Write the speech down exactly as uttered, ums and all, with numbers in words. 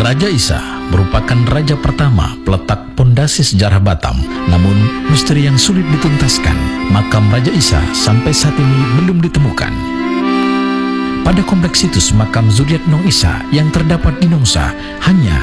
Raja Isa merupakan raja pertama peletak pondasi sejarah Batam. Namun, misteri yang sulit dituntaskan, makam Raja Isa sampai saat ini belum ditemukan. Pada kompleks situs makam zuriat Nong Isa yang terdapat di Nongsa, hanya